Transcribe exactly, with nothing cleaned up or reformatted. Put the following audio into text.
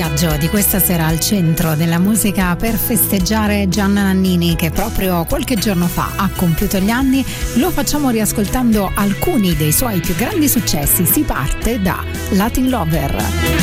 personaggio di questa sera al centro della musica per festeggiare Gianna Nannini, che proprio qualche giorno fa ha compiuto gli anni. Lo facciamo riascoltando alcuni dei suoi più grandi successi. Si parte da Latin Lover.